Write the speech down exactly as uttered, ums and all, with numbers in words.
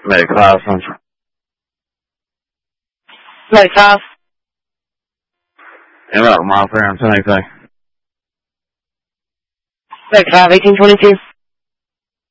Medic five, Central. Medic five. And about mile per hour, ten eighty. Medic five, eighteen twenty-two.